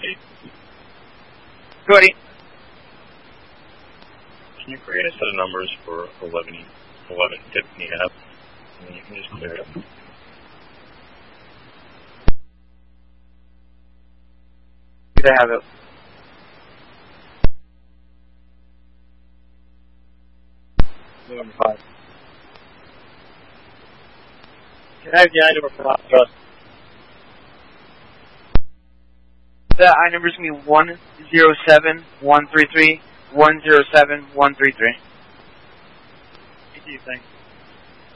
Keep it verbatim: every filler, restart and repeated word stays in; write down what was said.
ready? Ready. Can you create a set of numbers for eleven, eleven Tiffany Ave? And then you can just clear it up. I have it. Number five. Can I have the I number for Hot Trust? The I number is going to be one zero seven one three three, one zero seven one three three. Thank you, thanks.